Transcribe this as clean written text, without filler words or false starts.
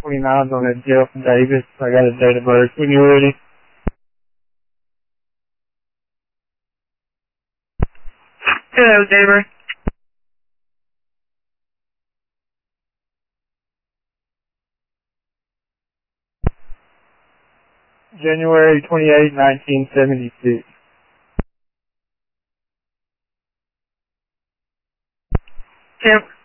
29 on that Jeff Davis. I got his date of birth when you're ready. Hello, David. January 28, 1976. Tim.